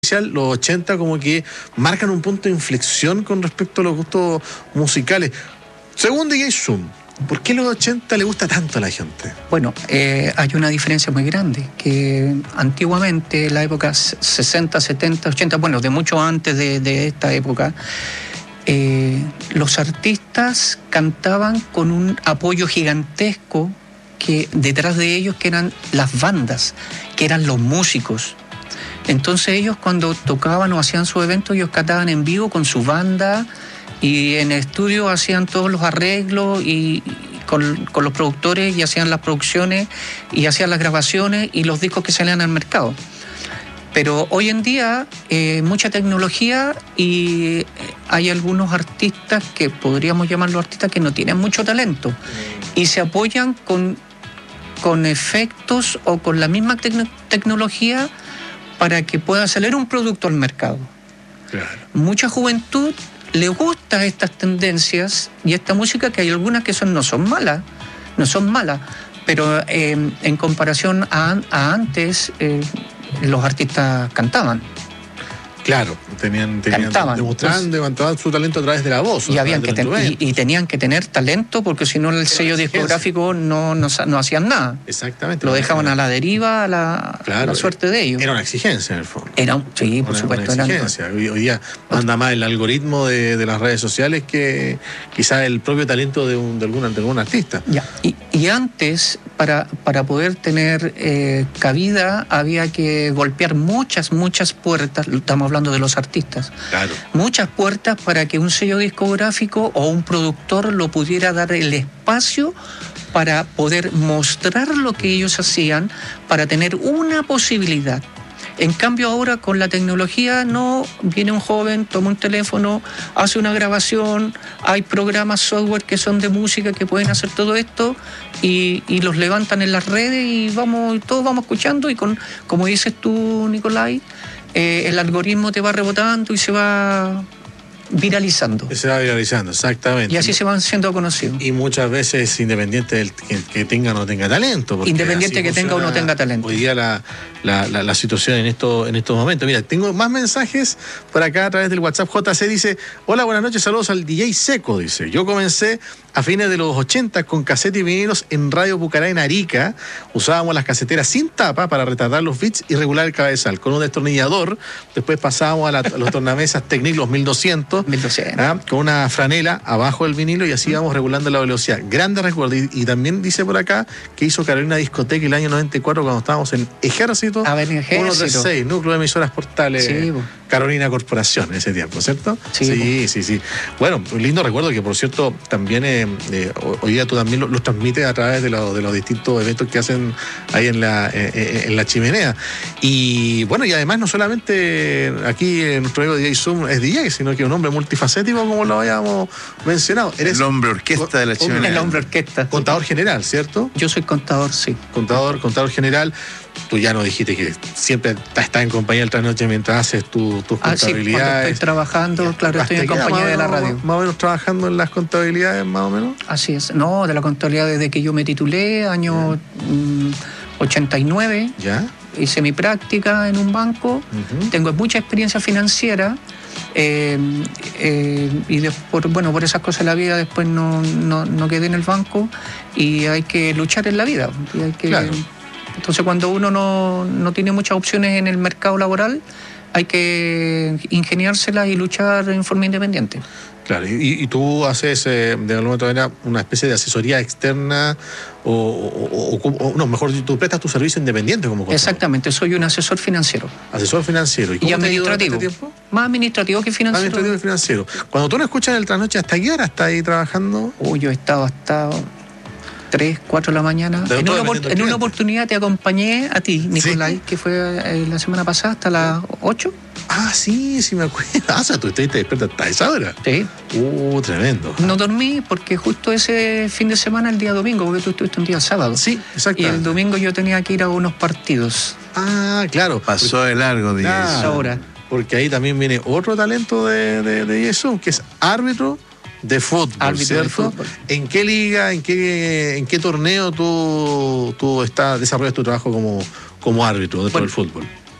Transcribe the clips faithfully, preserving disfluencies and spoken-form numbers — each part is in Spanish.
los ochenta como que marcan un punto de inflexión con respecto a los gustos musicales. Según D J Zoom, ¿por qué los ochenta le gusta tanto a la gente? Bueno, eh, hay una diferencia muy grande, que antiguamente, la época sesenta, setenta, ochenta, bueno, de mucho antes de, de esta época, eh, los artistas cantaban con un apoyo gigantesco que detrás de ellos, que eran las bandas, que eran los músicos. Entonces ellos, cuando tocaban o hacían su evento, ellos cantaban en vivo con su banda y en el estudio hacían todos los arreglos y, y con, con los productores, y hacían las producciones y hacían las grabaciones y los discos que salían al mercado. Pero hoy en día eh, mucha tecnología, y hay algunos artistas que podríamos llamarlos artistas que no tienen mucho talento y se apoyan con, con efectos o con la misma tec- tecnología para que pueda salir un producto al mercado. Claro. Mucha juventud le gusta estas tendencias y esta música, que hay algunas que son, no son malas, no son malas, pero eh, en comparación a, a antes, eh, los artistas cantaban. Claro, tenían, tenían Cantaban. demostraban, demostraban su talento a través de la voz. Y, habían que ten, y, y tenían que tener talento, porque si no el sello discográfico no, no, no hacían nada. Exactamente. Lo dejaban a la deriva, a la, claro, a la suerte de ellos. Era una exigencia en el fondo. Era un, sí, por una, supuesto. Una exigencia. Hoy, hoy día manda más el algoritmo de, de las redes sociales que quizás el propio talento de, un, de, algún, de algún artista. Ya. Y, y antes, para, para poder tener eh, cabida, había que golpear muchas, muchas puertas. Estamos hablando de los artistas. Claro. Muchas puertas para que un sello discográfico o un productor lo pudiera dar el espacio para poder mostrar lo que ellos hacían, para tener una posibilidad. En cambio ahora, con la tecnología, no, viene un joven, toma un teléfono, hace una grabación, hay programas, software que son de música que pueden hacer todo esto y, y los levantan en las redes y vamos, todos vamos escuchando, y con, como dices tú, Nicolai, eh, el algoritmo te va rebotando y se va viralizando. Se va viralizando, exactamente. Y así se van siendo conocidos. Y muchas veces, independiente del que, que tenga o no tenga talento. Independiente que tenga o no tenga talento. Hoy día la, la, la, la situación en, esto, en estos momentos. Mira, tengo más mensajes por acá a través del WhatsApp. J C dice: hola, buenas noches, saludos al D J Seco, dice. Yo comencé a fines de los ochenta con cassette y vinilos en Radio Pucará, en Arica. Usábamos las caseteras sin tapa para retardar los beats y regular el cabezal con un destornillador. Después pasábamos a, la, a los tornamesas Technic, los mil doscientos, mil doscientos. ¿ah? Con una franela abajo del vinilo, y así íbamos regulando la velocidad. Grande recuerdo. Y, y también dice por acá que hizo Carolina Discoteca el año noventa y cuatro, cuando estábamos en Ejército, a ver, en Ejército. ciento treinta y seis, núcleo de emisoras portales. Sí, Carolina Corporación en ese tiempo, ¿cierto? Sí, sí, sí, sí. Bueno, un lindo recuerdo que, por cierto, también eh, eh, hoy día tú también los lo transmites a través de, lo, de los distintos eventos que hacen ahí en la, eh, en la chimenea. Y bueno, y además no solamente aquí eh, nuestro amigo D J Zoom es D J, sino que un hombre multifacético, como lo habíamos mencionado. Eres el hombre orquesta de la chimenea. El hombre orquesta. Contador general, ¿cierto? Yo soy contador, sí. Contador, contador general. Tú ya nos dijiste que siempre estás en compañía del trasnoche mientras haces tu, tus ah, contabilidades. Sí, cuando estoy trabajando, claro, estoy en compañía de la radio. Más o menos trabajando en las contabilidades, más o menos. Así es. No, de la contabilidad desde que yo me titulé, año mm, ochenta y nueve. Ya. Hice mi práctica en un banco. Uh-huh. Tengo mucha experiencia financiera. Eh, eh, y después, bueno, por esas cosas de la vida después no, no, no quedé en el banco, y hay que luchar en la vida. Y hay que, claro. Entonces, cuando uno no, no tiene muchas opciones en el mercado laboral, hay que ingeniárselas y luchar en forma independiente. Claro, y, y tú haces eh, de alguna manera una especie de asesoría externa, o, o, o, o no, mejor tú prestas tu servicio independiente como contador. Exactamente, soy un asesor financiero. Asesor financiero. ¿Y, cómo y administrativo. Te este tiempo? Más administrativo que financiero. Más administrativo que financiero. Cuando tú no escuchas el trasnoche, ¿hasta qué hora estás ahí trabajando? Uy, yo he estado hasta tres, cuatro de la mañana. En una, en una oportunidad te acompañé a ti, Nicolai, ¿sí? Que fue eh, la semana pasada hasta las ocho. Ah, sí, sí me acuerdo. Ah, o sea, tú estuviste despierta hasta esa hora. Sí. Uh, tremendo. No dormí porque justo ese fin de semana, el día domingo, porque tú estuviste un día sábado. Sí, exacto. Y el domingo yo tenía que ir a unos partidos. Ah, claro. Pasó porque, de largo, de claro, ahora. Porque ahí también viene otro talento de, de, de Jesús, que es árbitro de fútbol, árbitro, ¿cierto? De fútbol. ¿En qué liga, en qué, en qué torneo tú, tú estás, desarrollas tu trabajo como, como árbitro dentro bueno, del fútbol?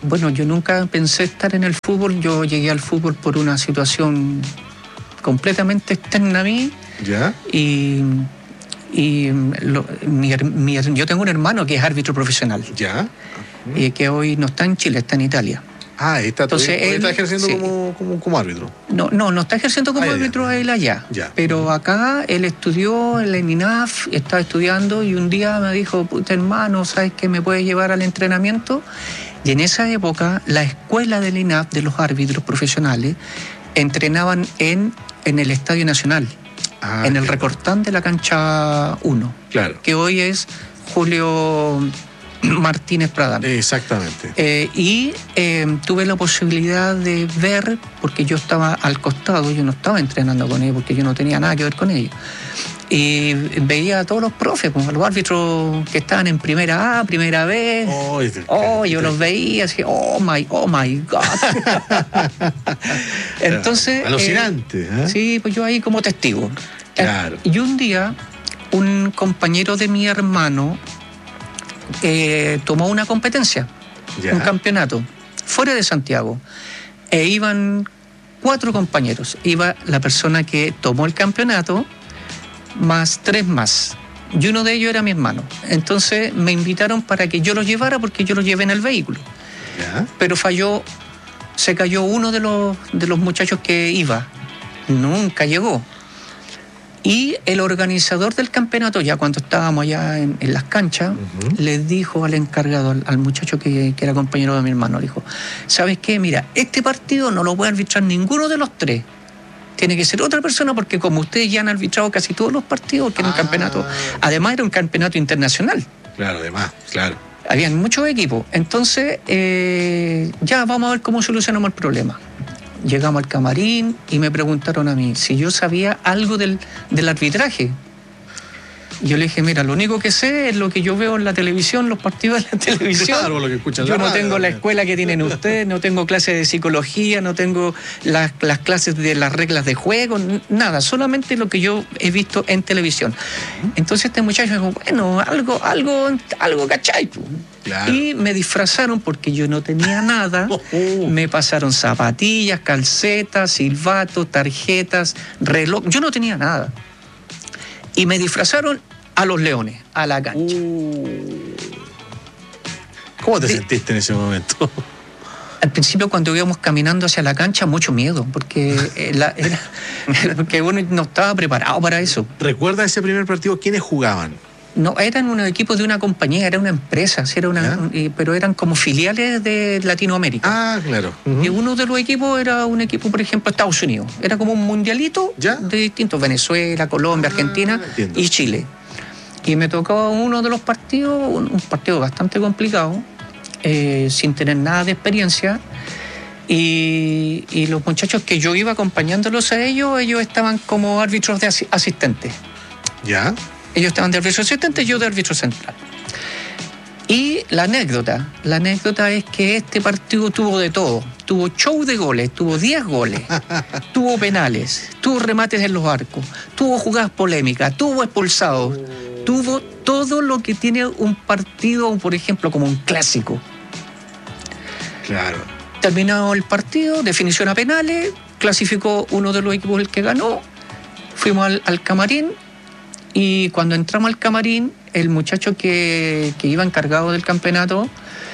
Bueno, yo nunca pensé estar en el fútbol. Yo llegué al fútbol por una situación completamente externa a mí. ¿Ya? Y, y lo, mi, mi, yo tengo un hermano que es árbitro profesional. ¿Ya? Y que hoy no está en Chile, está en Italia. Ah, está, Entonces, él, él, está ejerciendo sí. como, como, como árbitro. No, no, no está ejerciendo como ah, árbitro ya. él allá. Ya. Pero acá él estudió en la I N A F, está estudiando y un día me dijo, puta hermano, ¿sabes qué me puedes llevar al entrenamiento? Y en esa época la escuela de la I N A F de los árbitros profesionales entrenaban en, en el Estadio Nacional, Ah, en el claro. Recortán de la cancha uno, Claro. que hoy es Julio Martínez Pradán. Exactamente. Eh, y eh, tuve la posibilidad de ver, porque yo estaba al costado, yo no estaba entrenando con ellos, porque yo no tenía nada que ver con ellos. Y veía a todos los profes, pues, a los árbitros que estaban en primera A, primera B. Oh, Oh, yo los veía así, oh my, oh my God. Entonces. Alucinante, eh, ¿eh? Sí, pues yo ahí como testigo. Claro. Y un día, un compañero de mi hermano eh, tomó una competencia, Ya. un campeonato, fuera de Santiago. E iban cuatro compañeros. Iba la persona que tomó el campeonato, más tres más. Y uno de ellos era mi hermano. Entonces me invitaron para que yo lo llevara porque yo lo llevé en el vehículo. Ya. Pero falló, se cayó uno de los, de los muchachos que iba. Nunca llegó. Y el organizador del campeonato, ya cuando estábamos allá en, en las canchas, Uh-huh. le dijo al encargado, al, al muchacho que, que era compañero de mi hermano, le dijo, ¿sabes qué? Mira, este partido no lo puede arbitrar ninguno de los tres. Tiene que ser otra persona porque como ustedes ya han arbitrado casi todos los partidos, que era un Ah. campeonato, además era un campeonato internacional. Claro, además, claro. Habían muchos equipos. Entonces, eh, ya vamos a ver cómo solucionamos el problema. Llegamos al camarín y me preguntaron a mí si yo sabía algo del, del arbitraje. Y yo le dije, mira, lo único que sé es lo que yo veo en la televisión, los partidos de la televisión. Claro, lo que escuchan en Yo la no radio tengo la también. escuela que tienen ustedes, no tengo clases de psicología, no tengo las, las clases de las reglas de juego, n- nada, solamente lo que yo he visto en televisión. Entonces este muchacho dijo, bueno, algo, algo, algo, ¿cachai? Claro. Y me disfrazaron porque yo no tenía nada. Oh. Me pasaron zapatillas, calcetas, silbatos, tarjetas, reloj. Yo no tenía nada. Y me disfrazaron a los leones, a la cancha. ¿Cómo te Sí. sentiste en ese momento? Al principio cuando íbamos caminando hacia la cancha, mucho miedo, porque, eh, la- era, porque uno no estaba preparado para eso. ¿Recuerda ese primer partido? ¿Quiénes jugaban? No, eran unos equipos de una compañía, era una empresa, sí, era una, ¿Ya? eh, pero eran como filiales de Latinoamérica. Ah, claro. Ujú. Y uno de los equipos era un equipo, por ejemplo, Estados Unidos. Era como un mundialito ¿Ya? de distintos, Venezuela, Colombia, Ah, Argentina entiendo. y Chile. Y me tocó uno de los partidos, un, un partido bastante complicado, eh, sin tener nada de experiencia. Y, y los muchachos que yo iba acompañándolos a ellos, ellos estaban como árbitros de asi- asistentes. ¿Ya? Ellos estaban de árbitro asistente, yo de árbitro central. Y la anécdota, la anécdota es que este partido tuvo de todo. Tuvo show de goles, tuvo diez goles, tuvo penales, tuvo remates en los arcos, tuvo jugadas polémicas, tuvo expulsados, tuvo todo lo que tiene un partido, por ejemplo, como un clásico. Claro. Terminado el partido, definición a penales, clasificó uno de los equipos el que ganó, fuimos al, al camarín y cuando entramos al camarín, el muchacho que, que iba encargado del campeonato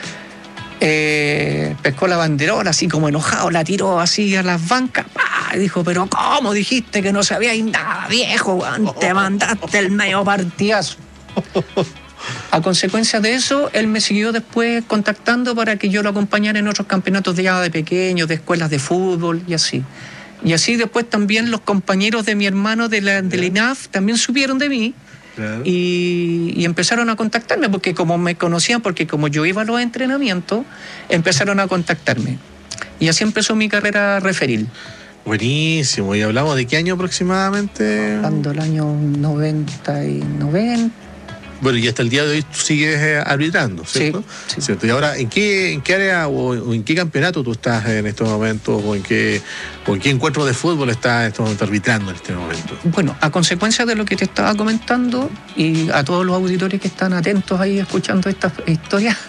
eh, pescó la banderola así como enojado, la tiró así a las bancas, ¡pah! Y dijo, pero ¿cómo dijiste que no sabíais nada, viejo? Weón? Te mandaste el medio partidazo. A consecuencia de eso, él me siguió después contactando para que yo lo acompañara en otros campeonatos de ya de pequeños, de escuelas de fútbol y así. Y así después también los compañeros de mi hermano de la, de la I N A F también supieron de mí Claro. y, y empezaron a contactarme, porque como me conocían, porque como yo iba a los entrenamientos, empezaron a contactarme. Y así empezó mi carrera referil. Buenísimo. ¿Y hablamos de qué año aproximadamente? Hablando del año noventa y noventa, Bueno, y hasta el día de hoy tú sigues eh, arbitrando, ¿cierto? Sí, sí. ¿Cierto? Y ahora, ¿en qué, en qué área o, o en qué campeonato tú estás en estos momentos o en qué, o en qué encuentro de fútbol estás en estos momentos arbitrando en este momento? Bueno, a consecuencia de lo que te estaba comentando y a todos los auditores que están atentos ahí escuchando esta historia,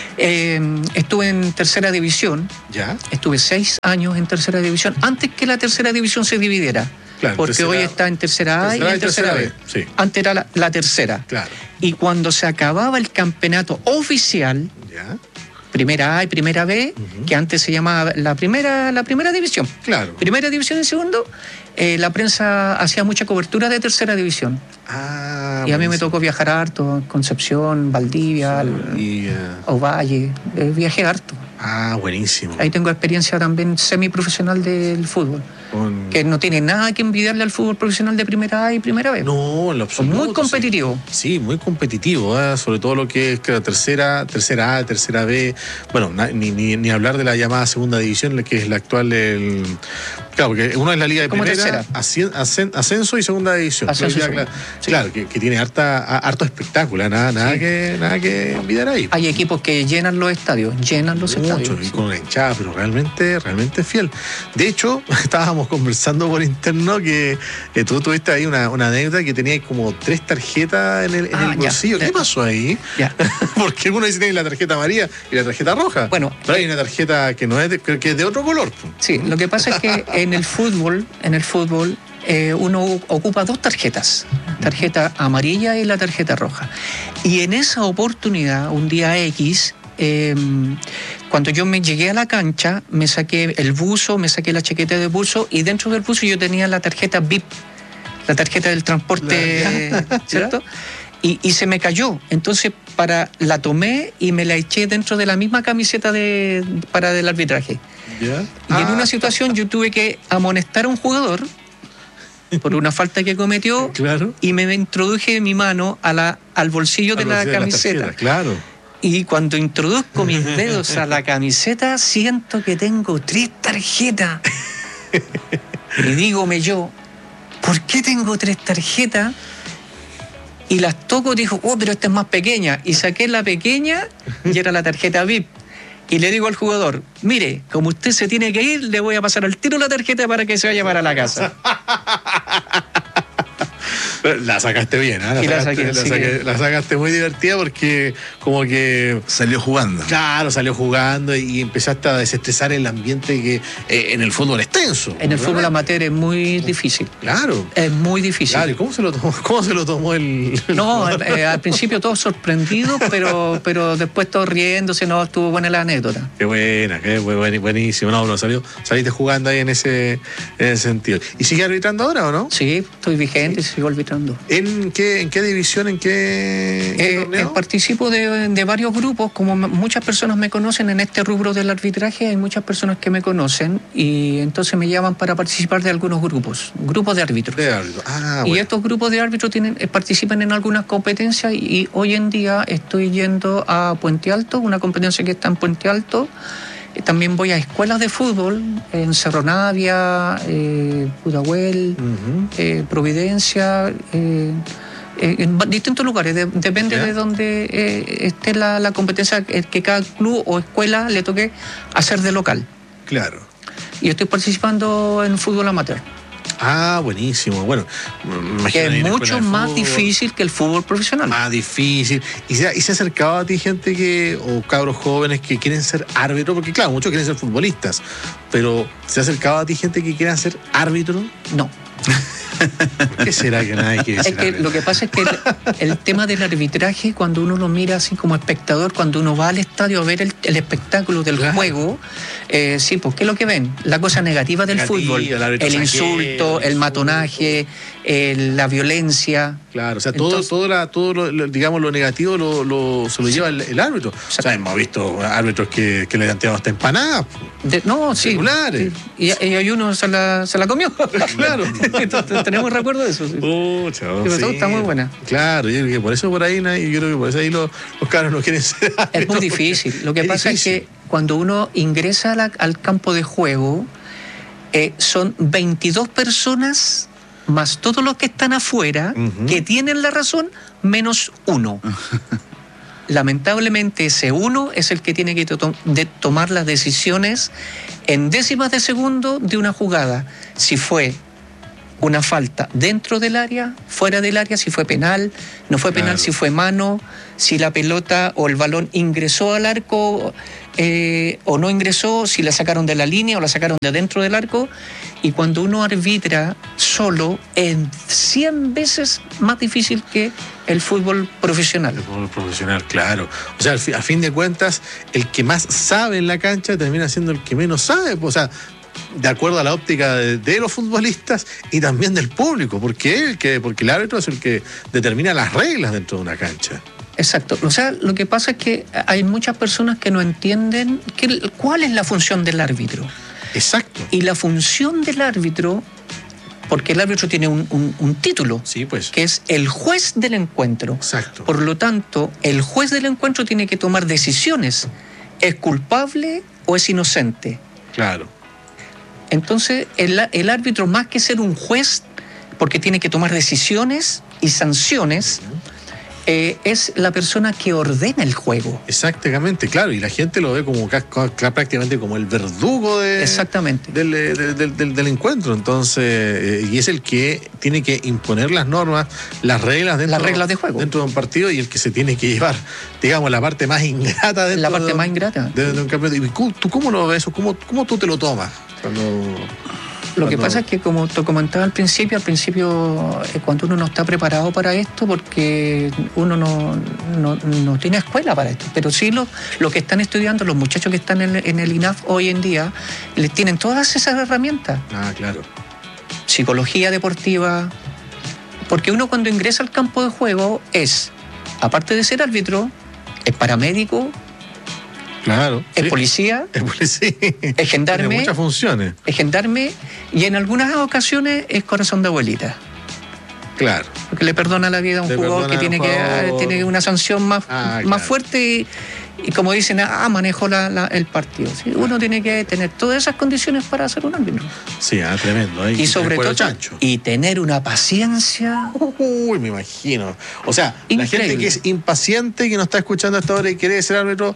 eh, estuve en tercera división. ¿Ya? Estuve seis años en tercera división antes que la tercera división se dividiera. Claro, porque tercera, hoy está en tercera A y en tercera B. Sí. Antes era la, la tercera. Claro. Y cuando se acababa el campeonato oficial, ¿Ya? primera A y primera B, Uh-huh. que antes se llamaba la primera, la primera división. Claro. Primera división y segundo, eh, la prensa hacía mucha cobertura de tercera división. Ah, y a mí me buenísimo. tocó viajar harto, Concepción, Valdivia, Y, uh, Ovalle, eh, viajé harto. ah, buenísimo. Ahí tengo experiencia también semiprofesional del fútbol, Con- que no tiene nada que envidiarle al fútbol profesional de primera A y primera B. No, en lo absoluto. Muy competitivo. Sí, sí, muy competitivo, ¿eh? Sobre todo lo que es que la tercera, tercera A, tercera B. Bueno, na- ni, ni, ni hablar de la llamada segunda división, la que es la actual. El... Claro, porque uno es la liga de Como primera, tercera. ascen- ascen- ascenso y segunda división. Ascenso Pero y ya, segunda, claro, sí. claro, que, que tiene harta, a- harto espectáculo, ¿eh? nada, nada, Sí. que, nada que envidiar ahí. Hay equipos que llenan los estadios, llenan los Mucho, estadios. y sí. con una hinchada, pero realmente, realmente fiel. De hecho, estábamos conversando por interno que eh, tú tuviste ahí una, una anécdota que tenías como tres tarjetas en el, en Ah, el ya, bolsillo. ya. ¿Qué pasó ahí? Ya. Porque uno dice que tiene la tarjeta amarilla y la tarjeta roja. Bueno, pero hay una tarjeta que no es de, que es de otro color. Sí, lo que pasa es que en el fútbol, en el fútbol, eh, uno ocupa dos tarjetas, tarjeta amarilla y la tarjeta roja. Y en esa oportunidad, un día X, eh, cuando yo me llegué a la cancha, me saqué el buzo, me saqué la chaqueta de buzo y dentro del buzo yo tenía la tarjeta V I P, la tarjeta del transporte, La- ¿cierto? Y, y se me cayó. Entonces para la tomé y me la eché dentro de la misma camiseta de, para del arbitraje. ¿Ya? Y en Ah, una situación yo tuve que amonestar a un jugador por una falta que cometió Claro. y me introduje mi mano a la, al bolsillo de Al la bolsillo de camiseta. tarjeta, claro. Y cuando introduzco mis dedos a la camiseta, siento que tengo tres tarjetas. Y dígome yo, ¿por qué tengo tres tarjetas? Y las toco y dijo, oh, pero esta es más pequeña. Y saqué la pequeña y era la tarjeta V I P. Y le digo al jugador, mire, como usted se tiene que ir, le voy a pasar al tiro la tarjeta para que se vaya para la casa. Pero la sacaste bien, ¿eh? La, Y la sacaste, saqué, la, sí saqué- que- la sacaste muy divertida porque como que Salió jugando. claro, salió jugando y empezaste a desestresar el ambiente que eh, en el fútbol es tenso. En el fútbol ¿verdad? amateur es muy difícil. Claro. Es muy difícil. Claro, ¿y cómo se lo tomó, cómo se lo tomó el, el No, jugador? eh, al principio todos sorprendidos, pero, pero después todos riéndose, no, estuvo buena la anécdota. Qué buena, qué buen- buenísimo. No, no, salió, saliste jugando ahí en ese, en ese sentido. ¿Y sigue arbitrando ahora o no? Sí, estoy vigente, sigo arbitrando. ¿En qué, en qué división, en qué, en qué Eh, torneo? eh, participo de, de varios grupos, como m- muchas personas me conocen en este rubro del arbitraje, hay muchas personas que me conocen y entonces me llaman para participar de algunos grupos, grupos de árbitros. De árbitro. Ah, Y bueno. estos grupos de árbitros tienen, eh, participan en algunas competencias y hoy en día estoy yendo a Puente Alto, una competencia que está en Puente Alto. Eh, También voy a escuelas de fútbol en Cerro Navia, eh, Pudahuel, Ujú. eh, Providencia, eh, eh, en va- distintos lugares. De- depende ¿Ya? de donde eh, esté la, la competencia eh, que cada club o escuela le toque hacer de local. Claro. Y estoy participando en fútbol amateur, Ah, buenísimo. Bueno, me imagino que ahí es en la mucho escuela de más fútbol. difícil que el fútbol profesional. Más difícil. ¿Y se, ha- y se ha acercado a ti gente que, o cabros jóvenes que quieren ser árbitros? Porque claro, muchos quieren ser futbolistas, pero ¿se ha acercado a ti gente que quiera ser árbitro? No. ¿Por qué será que nadie quiere Es ser que árbitro? lo que pasa es que el, el tema del arbitraje, cuando uno lo mira así como espectador, cuando uno va al estadio a ver el, el espectáculo del Claro. juego, eh, sí, pues ¿qué es lo que ven? La cosa negativa del Negativa, fútbol, el árbitro el saqueo, insulto, el el matonaje, el- la violencia. Claro, o sea, todo, Entonces- todo, la, todo lo, lo- digamos, lo negativo lo, lo- se lo lleva el, el árbitro. O sea, hemos visto árbitros que, que le han tirado hasta empanadas. De- no, sí. Regulares. Y, y hay uno se la, se la comió. Claro. Entonces, tenemos recuerdo de eso. Sí. Pucha, Sí, pero está muy buena. Claro, yo creo que por eso por ahí, nadie- yo creo que por eso ahí los, los cabros no quieren ser Es muy árbitros, difícil. porque Lo que es pasa difícil. es que cuando uno ingresa a la- al campo de juego, eh, son veintidós personas más todos los que están afuera, uh-huh. que tienen la razón, menos uno. Lamentablemente ese uno es el que tiene que to- de tomar las decisiones en décimas de segundo de una jugada. Si fue una falta dentro del área, fuera del área, si fue penal, no fue penal, claro. si fue mano, si la pelota o el balón ingresó al arco eh, o no ingresó, si la sacaron de la línea o la sacaron de adentro del arco. Y cuando uno arbitra solo, es cien veces más difícil que el fútbol profesional. El fútbol profesional, claro. O sea, a fin de cuentas, el que más sabe en la cancha termina siendo el que menos sabe. O sea, de acuerdo a la óptica de, de los futbolistas y también del público, porque el que, porque el árbitro es el que determina las reglas dentro de una cancha. Exacto. O sea, lo que pasa es que hay muchas personas que no entienden que, cuál es la función del árbitro. Exacto. Y la función del árbitro, porque el árbitro tiene un, un, un título, sí, pues. que es el juez del encuentro. Exacto. Por lo tanto, el juez del encuentro tiene que tomar decisiones. ¿Es culpable o es inocente? Claro. Entonces, el, el árbitro, más que ser un juez, porque tiene que tomar decisiones y sanciones, uh-huh. eh, es la persona que ordena el juego. Exactamente, claro, y la gente lo ve como prácticamente como el verdugo de, Exactamente. Del, del, del, del, del encuentro. Entonces, eh, y es el que tiene que imponer las normas, las reglas dentro, las reglas de juego dentro de un partido, y el que se tiene que llevar, digamos, la parte más ingrata dentro la parte de, más ingrata de, de un campeonato. ¿Y tú cómo lo ves? ¿Cómo, cómo tú te lo tomas? Cuando, lo que pasa es que, como te comentaba al principio, al principio eh, cuando uno no está preparado para esto, porque uno no, no, no tiene escuela para esto, pero sí los lo que están estudiando, los muchachos que están en, en el I N A F hoy en día, les tienen todas esas herramientas. Ah, claro. Psicología deportiva, porque uno cuando ingresa al campo de juego es, aparte de ser árbitro, es paramédico. Claro. Es sí. policía, es policía, es gendarme, tiene muchas funciones. Es gendarme y en algunas ocasiones es corazón de abuelita. Claro. Porque le perdona la vida a un le jugador que tiene que tiene una sanción más, ah, más claro. fuerte y, y como dicen, ah, manejó la, la, el partido. ¿Sí? Uno tiene que tener todas esas condiciones para ser un árbitro. Sí, ah, tremendo. ¿eh? Y, y sobre todo, chancho. Y tener una paciencia. Uy, me imagino. O sea, increíble. La gente que es impaciente, que no está escuchando hasta ahora y quiere ser árbitro,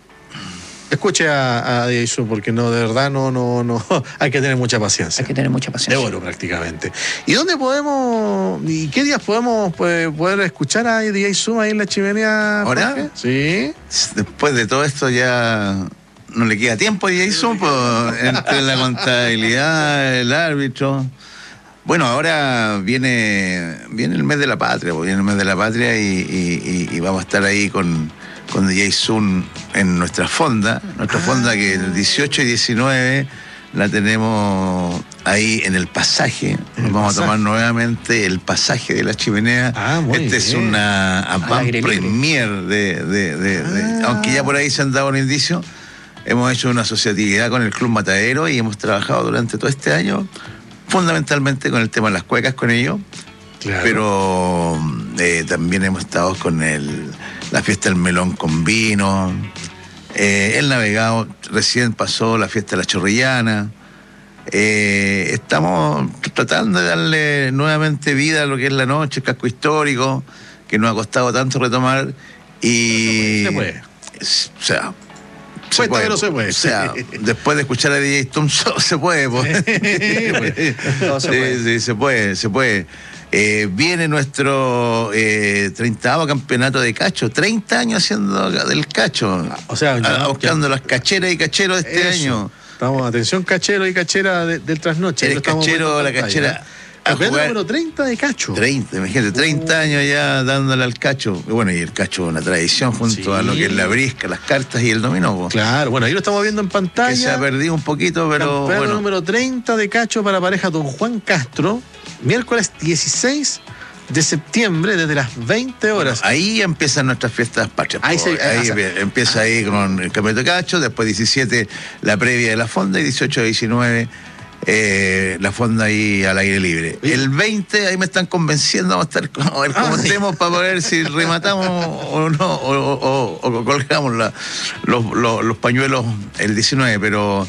escuche a, a Jason, porque no, de verdad no, no, no, hay que tener mucha paciencia. Hay que tener mucha paciencia. De oro prácticamente. ¿Y dónde podemos, y qué días podemos pues, poder escuchar a D J Zoom ahí en la chimenea? ¿Ahora? Jorge? Sí. Después de todo esto ya no le queda tiempo a D J Zoom, pues, entre la contabilidad, el árbitro. Bueno, ahora viene, viene el mes de la patria, pues, viene el mes de la patria y, y, y, y vamos a estar ahí con... con D J Zoom en nuestra fonda, nuestra ah. fonda que el dieciocho y diecinueve la tenemos ahí en el pasaje. Nos vamos pasaje. a tomar nuevamente el pasaje de la chimenea. Ah, muy este bien. es una avant premier de, de, de, ah. de, aunque ya por ahí se han dado un indicio, hemos hecho una asociatividad con el Club Matadero y hemos trabajado durante todo este año fundamentalmente con el tema de las cuecas con ellos, claro. pero eh, también hemos estado con el la fiesta del melón con vino, eh, el navegado, recién pasó la fiesta de la chorrillana. Eh, estamos tratando de darle nuevamente vida a lo que es la noche, el casco histórico, que nos ha costado tanto retomar. Y se puede. O sea, se puede, puede, pero se puede. O sea, después de escuchar a D J Thompson, se puede. Pues. no, se puede. Sí, sí, se puede, se puede. Eh, viene nuestro eh, treintaavo campeonato de cacho, treinta años haciendo del cacho, o sea, ya, buscando ya. las cacheras y cacheros de este Eso. año. Estamos, atención, cachero y cachera de, del trasnoche. El cachero, la cachera. Campeonato número treinta de cacho. treinta, imagínate, treinta uh. años ya dándole al cacho. Bueno, y el cacho es una tradición junto sí. a lo que es la brisca, las cartas y el dominó. Po. Claro, bueno, ahí lo estamos viendo en pantalla. Que se ha perdido un poquito, pero campeonato bueno. número treinta de cacho para pareja Don Juan Castro. Miércoles dieciséis de septiembre, desde las veinte horas. Bueno, ahí empiezan nuestras fiestas patrias. Ahí, se, ahí o sea, empieza ah, ahí con el campeonato de cacho, después diecisiete la previa de la fonda y dieciocho a diecinueve eh, la fonda ahí al aire libre. ¿Sí? El veinte, ahí me están convenciendo, vamos a estar a ver cómo ah, estemos sí. para ver si rematamos o no, o, o, o, o colgamos la, los, los, los pañuelos el diecinueve, pero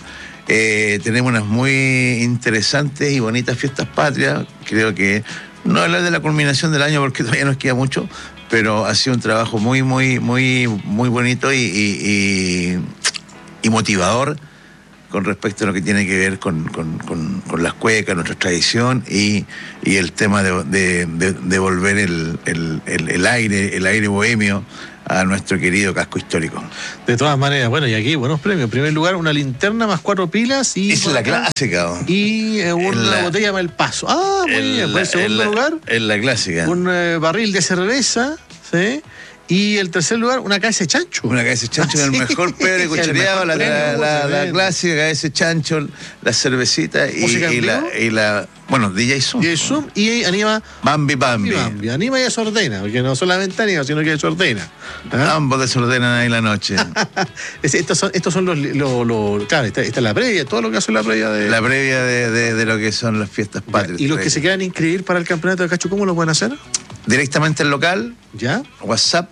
Eh, tenemos unas muy interesantes y bonitas fiestas patrias. Creo que no hablar de la culminación del año porque todavía nos queda mucho, pero ha sido un trabajo muy, muy, muy, muy bonito y, y, y, y motivador con respecto a lo que tiene que ver con, con, con, con las cuecas, nuestra tradición y, y el tema de, de, de, de volver el, el, el, el aire, el aire bohemio a nuestro querido casco histórico. De todas maneras, bueno, y aquí buenos premios. En primer lugar, una linterna más cuatro pilas y... Esa es la clásica. Y eh, una la, botella para el paso. Ah, muy bien. En segundo lugar... Es la clásica. Un eh, barril de cerveza, ¿sí? Y el tercer lugar, una cabeza de chancho. Una cabeza de chancho, ah, el sí. mejor pebre cuchareado, la, la, la, la clásica cabeza de chancho, la cervecita y, y, la, y la... Bueno, D J Zoom. D J Zoom y anima... Bambi Bambi. Bambi. Anima y desordena, porque no solamente anima, sino que desordena. ¿Ah? Ambos desordenan ahí la noche. estos, son, estos son los... los, los claro, esta, esta es la previa, todo lo que hace la previa de... La previa de, de, de lo que son las fiestas patrias. ¿Y los que se quieran inscribir para el campeonato de cacho, cómo lo pueden hacer? Directamente al local, ¿ya? WhatsApp,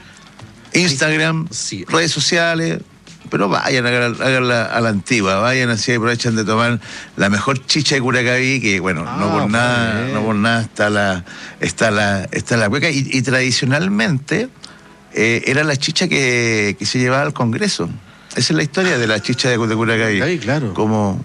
Instagram, sí. redes sociales, pero vayan, hagan la, a la antigua, vayan así, aprovechen de tomar la mejor chicha de Curacaví, que bueno, ah, no por nada, bien. no por nada está la, está la, está la cueca, y, y tradicionalmente eh, era la chicha que, que se llevaba al Congreso. Esa es la historia de la chicha de, de Curacaví. Ahí, claro. Como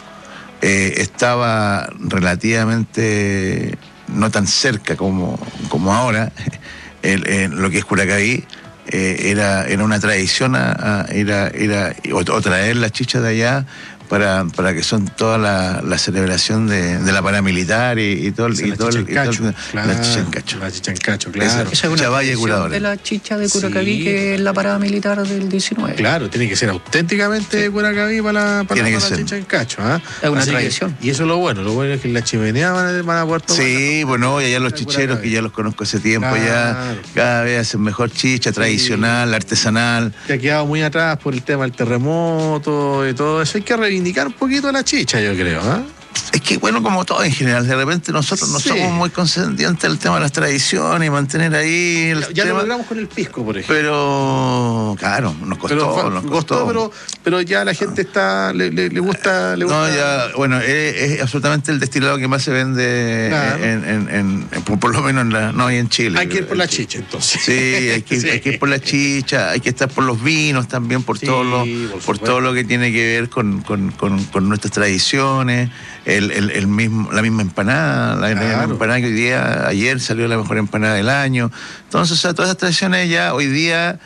eh, estaba relativamente no tan cerca como, como ahora, el, el, lo que es Curacaví, eh, era, era una tradición a, a, era, era, o, o traer las chichas de allá para, para que son toda la, la celebración de, de la paramilitar y, y todo el... Y todo el claro, la chicha en cacho. La chicha en cacho, claro. Esa, esa es una tradición de la chicha de Curacaví, sí. que es la parada militar del diecinueve. Claro, tiene que ser auténticamente de Curacaví para, para, para la ser. chicha en cacho. ¿eh? Es una Así tradición. Que, y eso es lo bueno, lo bueno es que en la chimenea van a, van a poder tomar. Sí, bueno, y allá los chicheros, que ya los conozco hace tiempo, claro. ya cada vez hacen mejor chicha, tradicional, sí. artesanal. Que ha quedado muy atrás por el tema del terremoto y todo eso. Hay que revisar indicar un poquito la chicha, yo creo, ¿eh? Es que, bueno, como todo en general, de repente nosotros no sí. somos muy conscientes del tema de las tradiciones y mantener ahí el ya tema. lo logramos con el pisco, por ejemplo. Pero, claro, nos costó, pero, nos costó. costó pero, pero ya la gente está, le, le, le gusta, le gusta. No, ya, bueno, es, es absolutamente el destilado que más se vende, claro. en, en, en, en, por, por lo menos en la, no en Chile. Hay que ir por la chicha, entonces. Sí, hay que, sí. hay que ir por la chicha, hay que estar por los vinos también, por, sí, todo, lo, por, por todo lo que tiene que ver con, con, con, con nuestras tradiciones. El, el, el mismo, la misma empanada, la, claro. la misma empanada que hoy día, ayer salió la mejor empanada del año. Entonces, o sea, todas esas tradiciones ya hoy día,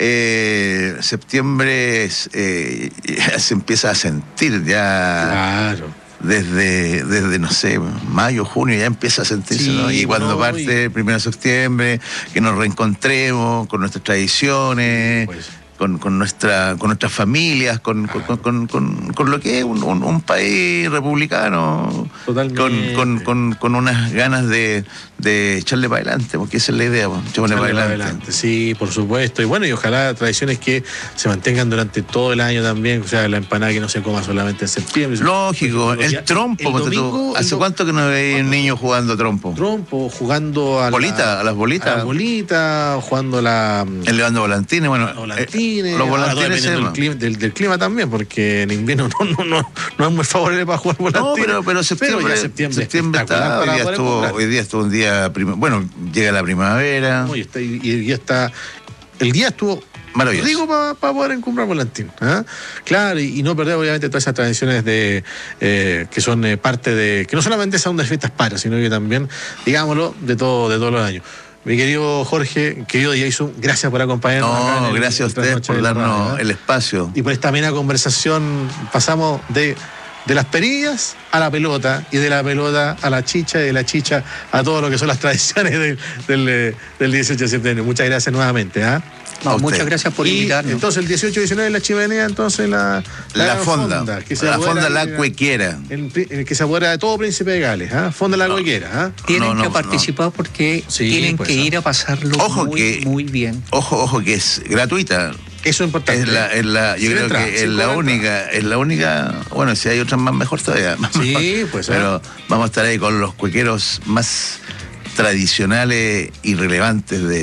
eh, septiembre, eh, ya se empieza a sentir ya. Claro. Desde, desde, no sé, mayo, junio, ya empieza a sentirse, sí, ¿no? Y cuando no, parte el primero de septiembre, que nos reencontremos con nuestras tradiciones. Pues. Con, con nuestra con nuestras familias, con, con, con, con, con lo que es un, un, un país republicano, totalmente. Con, con, con, con unas ganas de, de echarle para adelante, porque esa es la idea, pues, echarle para adelante. adelante. Sí, por supuesto. Y bueno, y ojalá tradiciones que se mantengan durante todo el año también, o sea, la empanada que no se coma solamente en septiembre. Lógico, el ya, trompo. El domingo, ¿Hace el cuánto que no veis un niño jugando trompo? Trompo, jugando a, bolita, la, a las bolitas. A las bolitas, jugando la... El levando volantines, bueno... Volantines. Los volantines del clima, del, del clima también, porque en invierno no, no, no, no es muy favorable para jugar volantines. No, pero, pero septiembre, pero ya septiembre, septiembre está, hoy, día estuvo, hoy día estuvo un día, prim- bueno, llega la primavera. No, y, está, y, y está, el día estuvo maravilloso. Digo, para pa poder comprar volantín. ¿eh? Claro, y, y no perder obviamente todas esas tradiciones de eh, que son eh, parte de, que no solamente son de fiestas patrias, sino que también, digámoslo, de todo, de todos los años. Mi querido Jorge, querido Jason, gracias por acompañarnos. No, acá en el, gracias a ustedes por darnos radio, ¿eh? el espacio. Y por esta amena conversación pasamos de, de las perillas a la pelota, y de la pelota a la chicha, y de la chicha a todo lo que son las tradiciones del, del, del dieciocho de septiembre. Muchas gracias nuevamente. ¿eh? No, muchas gracias por y invitarnos. Entonces el dieciocho diecinueve en la chimenea, entonces la, la, la fonda, fonda que se la fonda la cuequera, en el que se apodera de todo Príncipe de Gales, ¿eh? Fonda la no, cuequera. ¿eh? Tienen no, no, que participar no. porque sí, tienen pues, que ir a pasarlo ojo muy, que, muy bien. Ojo, ojo que es gratuita. Eso es importante. Es la, es la, yo creo entra, que es la única, es la única, bueno, si hay otras más mejor todavía. Sí, pues. Pero ¿eh? vamos a estar ahí con los cuequeros más tradicionales y relevantes de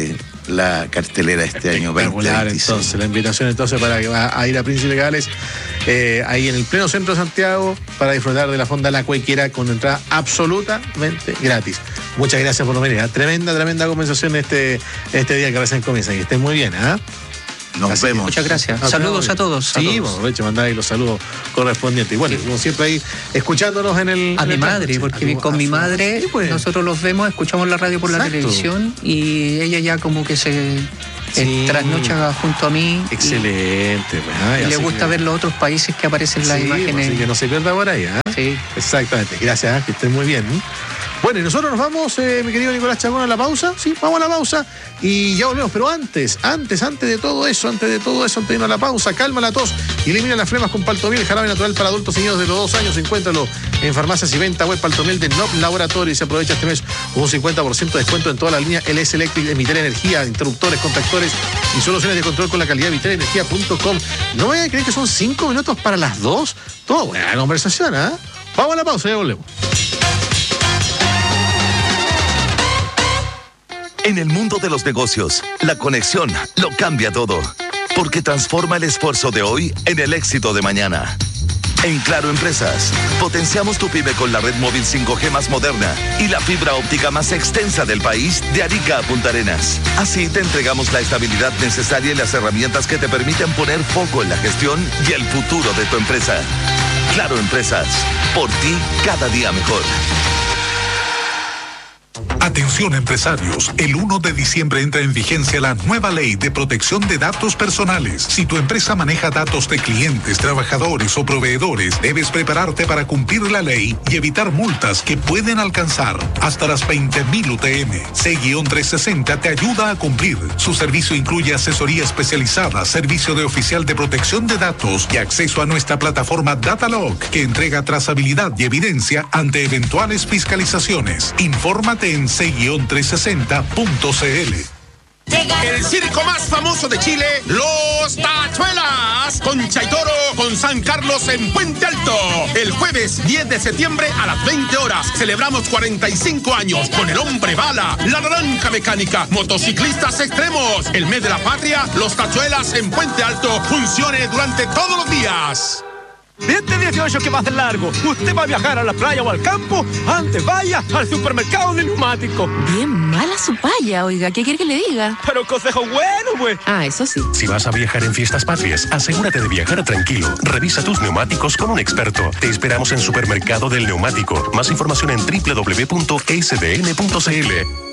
la cartelera este año veinte veintiséis. Entonces, la invitación entonces para que va a ir a Príncipes Gales, eh, ahí en el pleno centro de Santiago, para disfrutar de la Fonda La Cuequera con entrada absolutamente gratis. Muchas gracias por venir. ¿eh? Tremenda, tremenda conversación este, este día que recién comienza. Y estén muy bien, ¿ah? ¿eh? Nos Así vemos. Muchas gracias. Nos saludos a todos. Sí, a todos. Bueno, aprovecho mandar ahí los saludos correspondientes. Y bueno, sí. como siempre ahí, escuchándonos en el... A en mi el madre, porque mi, con mi madre sí, pues. nosotros los vemos, escuchamos la radio por Exacto. la televisión y ella ya como que se sí. trasnocha junto a mí. Excelente. Y, pues, ay, y le gusta que... ver los otros países que aparecen en las sí, imágenes. Así que no se pierda por ahí. ¿eh? Sí. Exactamente. Gracias, que estén muy bien. ¿eh? Bueno, y nosotros nos vamos, eh, mi querido Nicolás Chacón, a la pausa. Sí, vamos a la pausa y ya volvemos. Pero antes, antes, antes de todo eso, antes de todo eso, antes de irnos a la pausa, calma la tos y elimina las flemas con Paltomiel, jarabe natural para adultos y niños de los dos años. Encuéntralo en farmacias y venta web Paltomiel de Nob Laboratorio y se aprovecha este mes un cincuenta por ciento de descuento en toda la línea L S Electric de Vital Energía, interruptores, contactores y soluciones de control con la calidad vital energía punto com. No vayan a creer que son cinco minutos para las dos. Todo buena conversación, ¿ah? ¿eh? Vamos a la pausa y ya volvemos. En el mundo de los negocios, la conexión lo cambia todo, porque transforma el esfuerzo de hoy en el éxito de mañana. En Claro Empresas, potenciamos tu pyme con la red móvil cinco G más moderna y la fibra óptica más extensa del país de Arica a Punta Arenas. Así te entregamos la estabilidad necesaria y las herramientas que te permiten poner foco en la gestión y el futuro de tu empresa. Claro Empresas, por ti cada día mejor. Atención empresarios, el uno de diciembre entra en vigencia la nueva ley de protección de datos personales. Si tu empresa maneja datos de clientes, trabajadores o proveedores, debes prepararte para cumplir la ley y evitar multas que pueden alcanzar hasta las veinte mil U T M. C trescientos sesenta te ayuda a cumplir. Su servicio incluye asesoría especializada, servicio de oficial de protección de datos y acceso a nuestra plataforma Datalog, que entrega trazabilidad y evidencia ante eventuales fiscalizaciones. Infórmate en c trescientos sesenta punto c l. El circo más famoso de Chile, Los Tachuelas, con Chaitoro, con San Carlos en Puente Alto. El jueves diez de septiembre a las veinte horas celebramos cuarenta y cinco años con el Hombre Bala, la Naranja Mecánica, motociclistas extremos. El mes de la patria, Los Tachuelas en Puente Alto, funcione durante todos los días. Este dieciocho que va a ser largo, usted va a viajar a la playa o al campo, antes vaya al supermercado de neumáticos. Bien mala su paya, oiga, ¿qué quiere que le diga? Pero consejo bueno, pues. Ah, eso sí. Si vas a viajar en fiestas patrias, asegúrate de viajar tranquilo. Revisa tus neumáticos con un experto. Te esperamos en Supermercado del Neumático. Más información en doble u doble u doble u punto s d n punto c l.